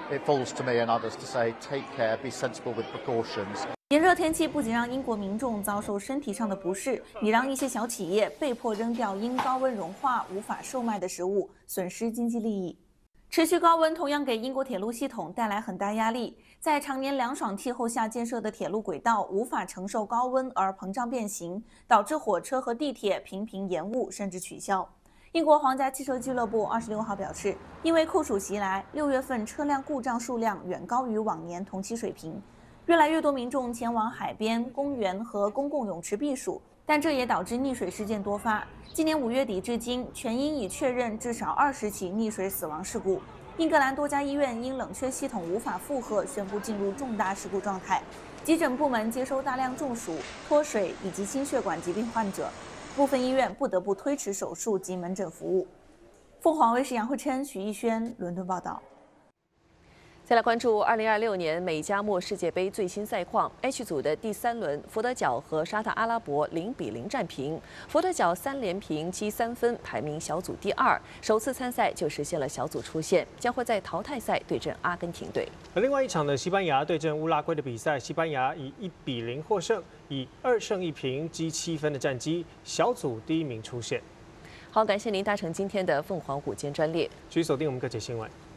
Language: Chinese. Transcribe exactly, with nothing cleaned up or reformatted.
it falls to me and others to say, take care, be sensible with precautions. 炎热天气不仅让英国民众遭受身体上的不适，也让一些小企业被迫扔掉因高温融化无法售卖的食物，损失经济利益。持续高温同样给英国铁路系统带来很大压力，在常年凉爽气候下建设的铁路轨道无法承受高温而膨胀变形，导致火车和地铁频频延误甚至取消。英国皇家汽车俱乐部二十六号表示，因为酷暑袭来，六月份车辆故障数量远高于往年同期水平。越来越多民众前往海边、公园和公共泳池避暑，但这也导致溺水事件多发。今年五月底至今，全英已确认至少二十起溺水死亡事故。英格兰多家医院因冷却系统无法负荷，宣布进入重大事故状态。急诊部门接收大量中暑、脱水以及心血管疾病患者，部分医院不得不推迟手术及门诊服务。凤凰卫视杨慧琛、许逸轩伦敦报道。 再来关注二零二六年美加墨世界杯最新赛况 ，H 组的第三轮，佛得角和沙特阿拉伯零比零战平，佛得角三连平积三分，排名小组第二，首次参赛就实现了小组出线，将会在淘汰赛对阵阿根廷队。 而另外一场的西班牙对阵乌拉圭的比赛，西班牙以一比零获胜，以二胜一平积七分的战绩，小组第一名出线。 好，感谢您搭乘今天的凤凰午间专列， 继续锁定我们各界新闻。